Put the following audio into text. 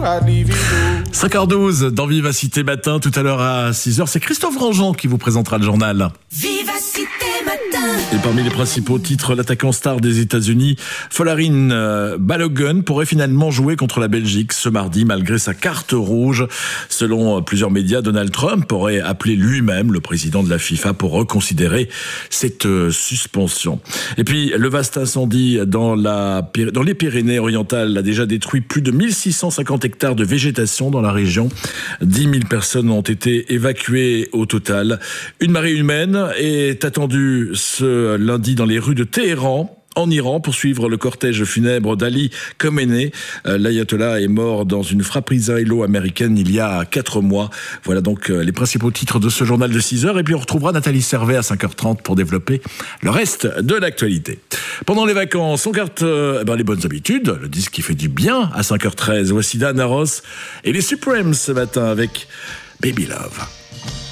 5h12 dans Vivacité Matin, tout à l'heure à 6h, c'est Christophe Rangeant qui vous présentera le journal. Vivacité Matin. Et parmi les principaux titres, l'attaquant star des États-Unis, Folarin Balogun, pourrait finalement jouer contre la Belgique ce mardi malgré sa carte rouge. Selon plusieurs médias, Donald Trump aurait appelé lui-même le président de la FIFA pour reconsidérer cette suspension. Et puis, le vaste incendie dans les Pyrénées-Orientales a déjà détruit plus de 1650 hectares de végétation dans la région. 10 000 personnes ont été évacuées au total. Une marée humaine est attendue ce lundi dans les rues de Téhéran, en Iran, pour suivre le cortège funèbre d'Ali Khamenei. L'ayatollah est mort dans une frappe israélo-américaine il y a 4 mois. Voilà donc les principaux titres de ce journal de 6h. Et puis on retrouvera Nathalie Servet à 5h30 pour développer le reste de l'actualité. Pendant les vacances, on garde les bonnes habitudes, le disque qui fait du bien à 5h13. Voici Diana Ross et les Supremes ce matin avec Baby Love.